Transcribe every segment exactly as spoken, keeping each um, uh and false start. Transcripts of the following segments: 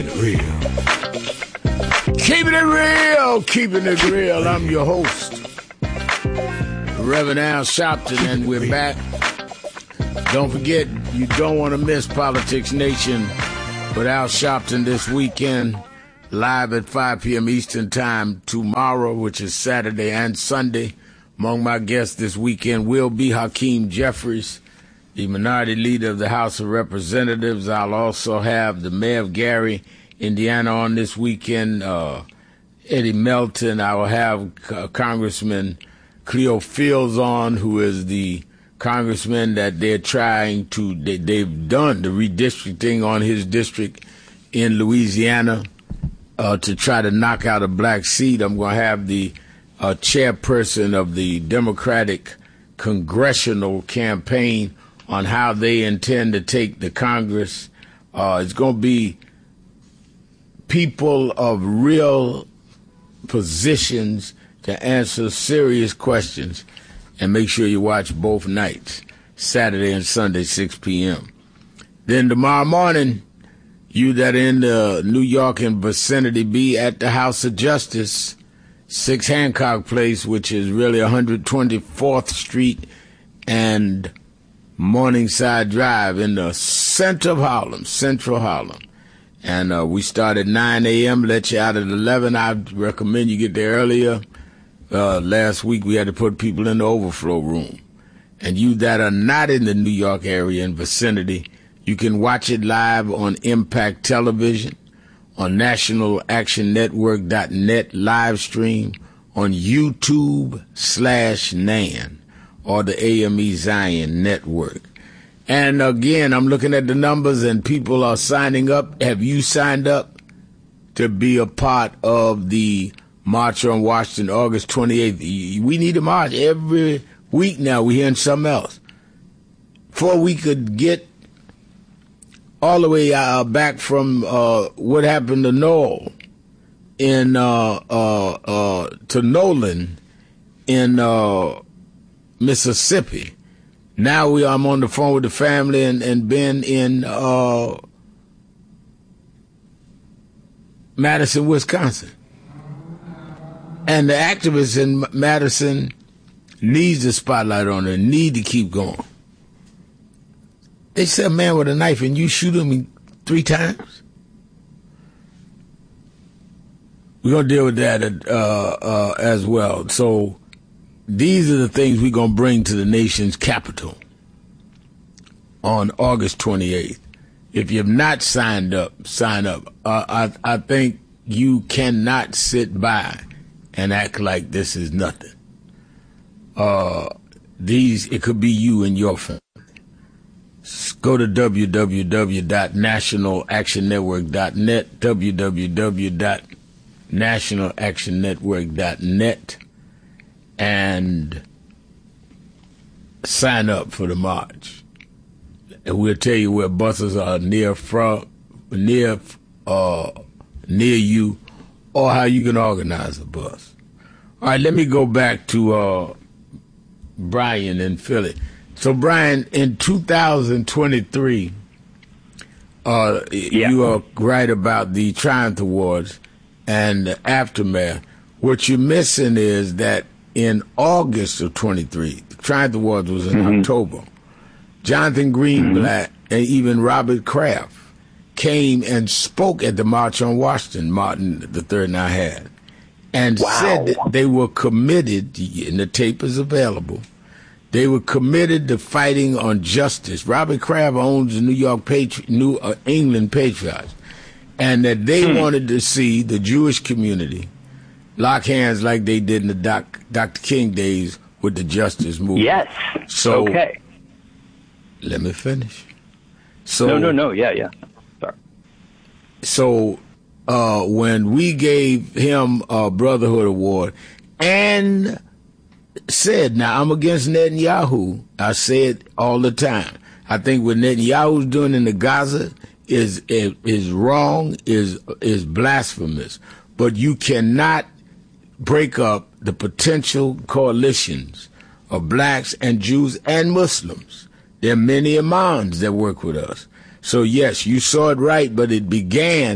Real. Keeping it real, keeping it real. I'm your host, Reverend Al Sharpton, and we're back. Don't forget, you don't want to miss Politics Nation with Al Sharpton this weekend, live at five p.m. Eastern Time tomorrow, which is Saturday and Sunday. Among my guests this weekend will be Hakeem Jeffries, the minority leader of the House of Representatives. I'll also have the mayor of Gary, Indiana, on this weekend, uh, Eddie Melton. I will have uh, Congressman Cleo Fields on, who is the congressman that they're trying to, they, they've done the redistricting on his district in Louisiana uh, to try to knock out a black seat. I'm going to have the uh, chairperson of the Democratic Congressional Campaign on how they intend to take the Congress. Uh, it's going to be people of real positions to answer serious questions. And make sure you watch both nights, Saturday and Sunday, six p.m. Then tomorrow morning, you that are in the New York and vicinity, be at the House of Justice, six Hancock Place, which is really one hundred twenty-fourth Street and Morningside Drive in the center of Harlem, central Harlem. And uh, we start at nine a.m., let you out at eleven. I recommend you get there earlier. Uh, last week we had to put people in the overflow room. And you that are not in the New York area and vicinity, you can watch it live on Impact Television, on National Action Network dot net live stream, on YouTube slash Nan, or the A M E Zion Network. And again, I'm looking at the numbers and people are signing up. Have you signed up to be a part of the March on Washington, August twenty-eighth? We need a march every week now. We're hearing something else. Before we could get all the way uh, back from uh, what happened to Noel in uh, uh, uh, to Nolan in uh, Mississippi. Now we I'm on the phone with the family and, and been in uh, Madison, Wisconsin. And the activists in Madison needs the spotlight on it, need to keep going. They see a man with a knife and you shoot him three times? We're going to deal with that uh, uh, as well. So these are the things we're going to bring to the nation's capital on August twenty-eighth. If you have not signed up, sign up. Uh, I, I think you cannot sit by and act like this is nothing. Uh, these, it could be you and your family. Go to w w w dot national action network dot net, w w w dot national action network dot net, and sign up for the march. And we'll tell you where buses are near from, near, uh, near you, or how you can organize a bus. All right, let me go back to uh, Brian in Philly. So, Brian, in two thousand twenty-three, uh, yeah. you are right about the Triumph Awards and the aftermath. What you're missing is that in August of twenty-three, the Triumph Awards was in mm-hmm. October, Jonathan Greenblatt mm-hmm. and even Robert Kraft came and spoke at the March on Washington, Martin the Third and I had, and wow. said that they were committed, and the tape is available, they were committed to fighting on justice. Robert Kraft owns the New York Patri- New uh, England Patriots, and that they hmm. wanted to see the Jewish community lock hands like they did in the doc, Doctor King days with the justice movement. Yes. So, okay. Let me finish. So, no, no, no. Yeah, yeah. Sorry. So uh, when we gave him a Brotherhood Award and said, now I'm against Netanyahu, I say it all the time. I think what Netanyahu's doing in the Gaza is is, is wrong, is is blasphemous. But you cannot break up the potential coalitions of blacks and Jews and Muslims. There are many imams that work with us. So, yes, you saw it right, but it began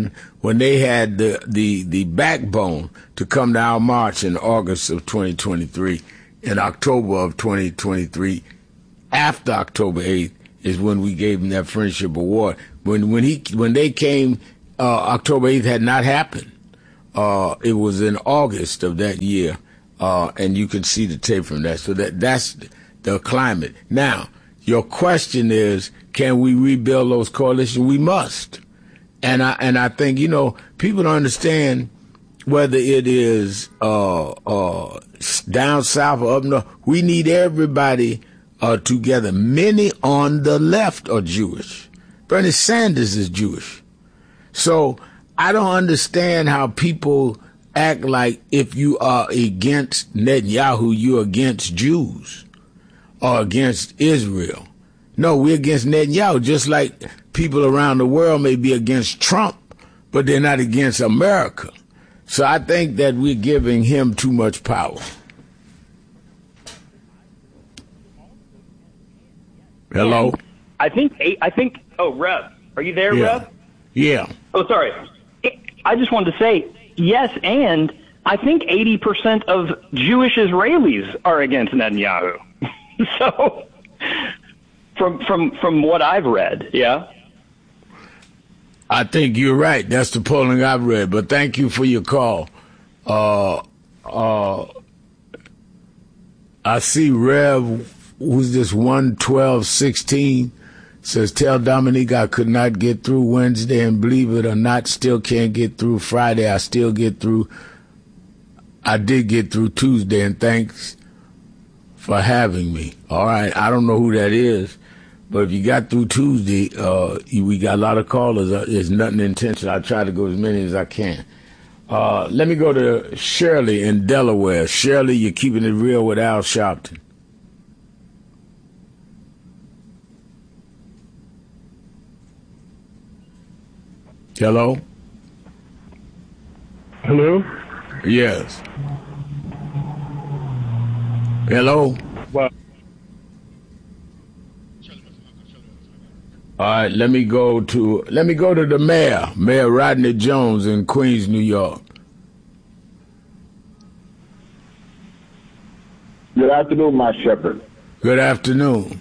when they had the, the, the backbone to come to our march in August of twenty twenty-three, in October of twenty twenty-three, after October eighth, is when we gave them that Friendship Award. When when he when they came, uh, October eighth had not happened. Uh, it was in August of that year, uh, and you can see the tape from that. So that that's the climate. Now, your question is, can we rebuild those coalitions? We must. And I and I think, you know, people don't understand whether it is uh, uh, down south or up north. We need everybody uh, together. Many on the left are Jewish. Bernie Sanders is Jewish. So I don't understand how people act like if you are against Netanyahu, you're against Jews or against Israel. No, we're against Netanyahu, just like people around the world may be against Trump, but they're not against America. So I think that we're giving him too much power. Hello? I think, I think, oh, Rev, are you there, Yeah. Rev? Yeah. Oh, sorry. I just wanted to say, yes, and I think eighty percent of Jewish Israelis are against Netanyahu. So, from from from what I've read, yeah. I think you're right. That's the polling I've read. But thank you for your call. Uh, uh, I see Rev, who's this one twelve sixteen, says, tell Dominique I could not get through Wednesday, and believe it or not, still can't get through Friday. I still get through. I did get through Tuesday, and thanks for having me. All right. I don't know who that is. But if you got through Tuesday, uh, we got a lot of callers. Uh, there's nothing intentional. I try to go as many as I can. Uh, let me go to Shirley in Delaware. Shirley, you're keeping it real with Al Sharpton. Hello? Hello? Yes. Hello? Well, All right, let me go to let me go to the mayor, Mayor Rodney Jones in Queens, New York. Good afternoon, my shepherd. Good afternoon.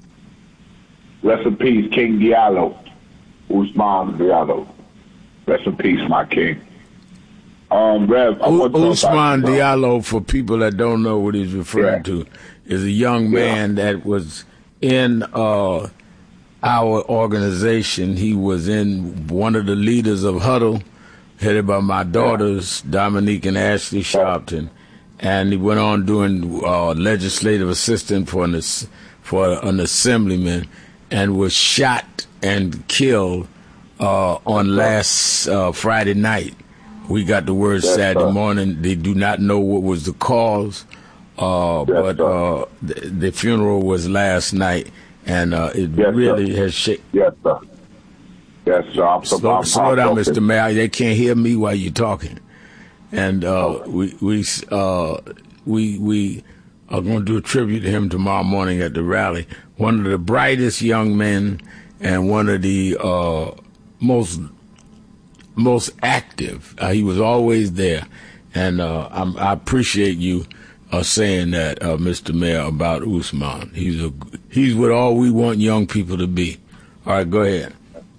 Rest in peace, King Diallo. Usman Diallo. Rest in peace, my king. Um, Rev, I U- want to talk Usman about, Diallo, for people that don't know what he's referring Yeah. to, is a young man Yeah. that was in uh, our organization. He was in one of the leaders of Huddle, headed by my daughters, Dominique and Ashley Sharpton. And he went on doing uh, legislative assistant for an, ass- for an assemblyman, and was shot and killed uh, on last uh, Friday night. We got the word Yes, Saturday sir. morning. They do not know what was the cause, uh, Yes, but sir. uh, the, the funeral was last night, and uh, it Yes, really sir. has shaken. Yes, sir. Yes, sir. I'm so Slow, I'm slow down, heartbroken. Mister Mayor. They can't hear me while you're talking. And uh, we we uh, we we are going to do a tribute to him tomorrow morning at the rally. One of the brightest young men, and one of the uh, most most active. Uh, he was always there, and uh, I'm, I appreciate you uh, saying that, uh, Mister Mayor, about Usman. He's a he's what all we want young people to be. All right, go ahead.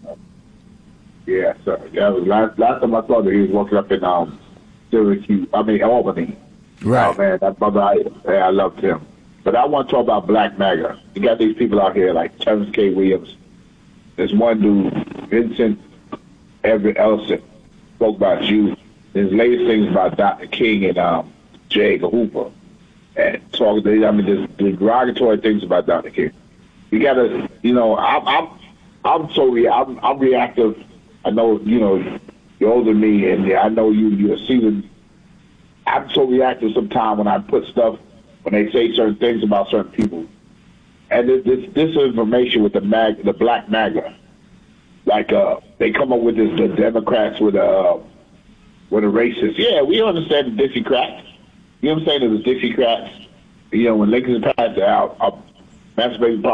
Yeah, sir. Yeah, it was last last time I saw that he was working up in um Syracuse. I mean Albany. Right. Oh man, that brother, I, yeah, I loved him. But I want to talk about Black MAGA. You got these people out here like Terrence K. Williams. There's one dude, Vincent Everett Ellison, spoke about you. His latest things about Doctor King and um, J. Edgar Hoover, and talking. I mean, there's derogatory things about Doctor King. You gotta, you know, I'm, I'm, I'm so re- I'm, I'm reactive. I know, you know, you're older than me, and I know you, you're seasoned. I'm so reactive sometimes when I put stuff, when they say certain things about certain people. And this, this disinformation with the mag, the Black MAGA, like uh, they come up with this, the Democrats with uh, with the racists. Yeah, we understand the Dixiecrats. You know what I'm saying? It was Dixiecrats. You know, when Lincoln passed out, uh, Emancipation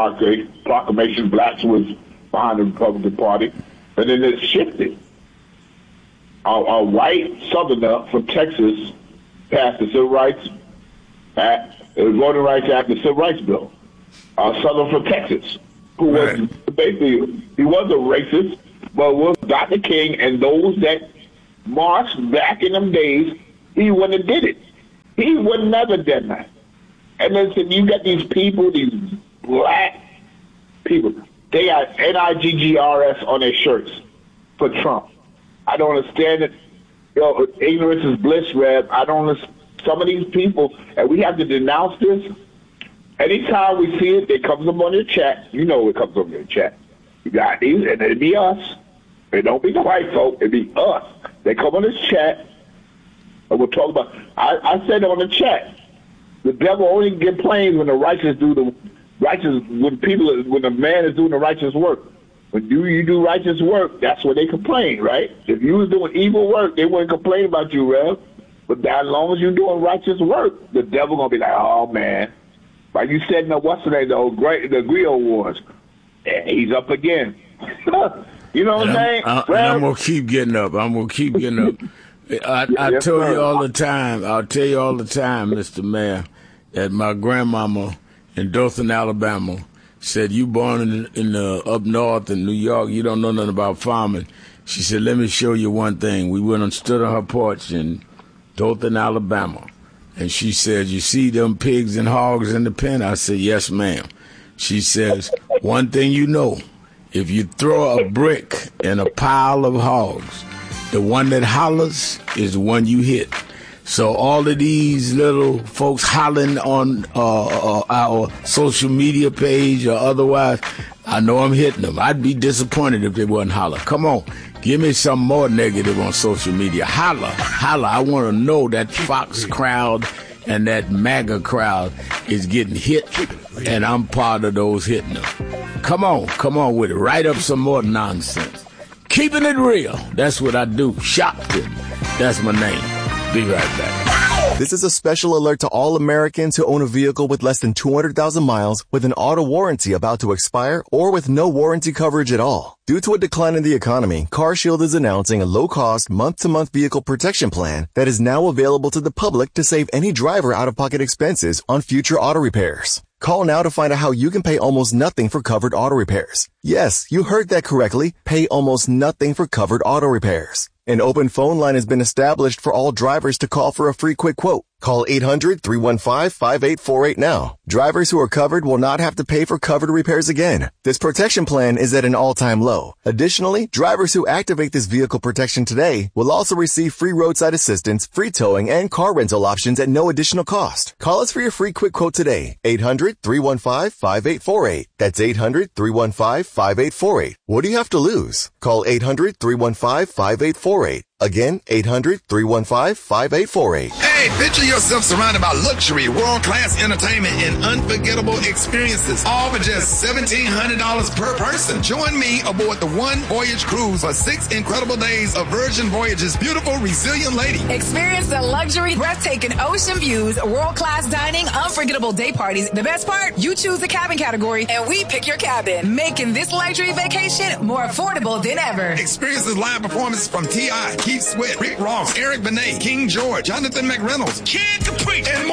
Proclamation, blacks was behind the Republican Party, and then it shifted. a, a white Southerner from Texas passed the Civil Rights Act, the Voting Rights Act, the Civil Rights Bill. A Southerner from Texas, who right. was basically, he was a racist, but was Doctor King and those that marched back in them days, he wouldn't have did it. He would never done that. And then so you got these people, these black people, they got N I G G R S on their shirts for Trump. I don't understand it. You know, ignorance is bliss, Rev. I don't understand. Some of these people, and we have to denounce this. Anytime we see it, it comes up on your chat. You know it comes up on your chat. You got these, and it'd be us. It don't be the white folk. It'd be us. They come on this chat, and we'll talk about. I, I said on the chat, the devil only complains when the righteous do the righteous. When people, when a man is doing the righteous work. When you you do righteous work, that's when they complain, right? If you was doing evil work, they wouldn't complain about you, Rev. But as long as you're doing righteous work, the devil gonna be like, oh man. Like you said in the what's the name, the old great the Griot Wars. Yeah, he's up again. You know what I'm saying? I'm, I, I'm gonna keep getting up. I'm gonna keep getting up. I, I yes, tell sir. you all the time. I'll tell you all the time, Mister Mayor, that my grandmama in Dothan, Alabama, said, "You born in, in the up north in New York, you don't know nothing about farming." She said, "Let me show you one thing." We went and stood on her porch in Dothan, Alabama. And she said, "You see them pigs and hogs in the pen?" I said, "Yes, ma'am." She says, "One thing you know, if you throw a brick in a pile of hogs, the one that hollers is the one you hit." So all of these little folks hollering on uh, uh, our social media page or otherwise, I know I'm hitting them. I'd be disappointed if they wasn't holler. Come on. Give me some more negative on social media. Holla, holla. I want to know that Fox crowd and that MAGA crowd is getting hit, and I'm part of those hitting them. Come on, come on with it. Write up some more nonsense. Keeping it real. That's what I do. Shopton. That's my name. Be right back. This is a special alert to all Americans who own a vehicle with less than two hundred thousand miles with an auto warranty about to expire or with no warranty coverage at all. Due to a decline in the economy, CarShield is announcing a low-cost, month-to-month vehicle protection plan that is now available to the public to save any driver out-of-pocket expenses on future auto repairs. Call now to find out how you can pay almost nothing for covered auto repairs. Yes, you heard that correctly. Pay almost nothing for covered auto repairs. An open phone line has been established for all drivers to call for a free quick quote. Call eight hundred, three one five, five eight four eight now. Drivers who are covered will not have to pay for covered repairs again. This protection plan is at an all-time low. Additionally, drivers who activate this vehicle protection today will also receive free roadside assistance, free towing, and car rental options at no additional cost. Call us for your free quick quote today. eight hundred, three one five, five eight four eight. That's eight hundred, three one five, five eight four eight. What do you have to lose? Call eight hundred, three one five, five eight four eight. Again, eight hundred, three one five, five eight four eight. Hey, picture yourself surrounded by luxury, world-class entertainment, and unforgettable experiences, all for just seventeen hundred dollars per person. Join me aboard the One Voyage Cruise for six incredible days of Virgin Voyage's beautiful, resilient lady. Experience the luxury, breathtaking ocean views, world-class dining, unforgettable day parties. The best part, you choose the cabin category, and we pick your cabin, making this luxury vacation more affordable than ever. Experience the live performances from T I, Keith Sweat, Rick Ross, Eric Benet, King George, Jonathan McReynolds, Kid Capri, and more.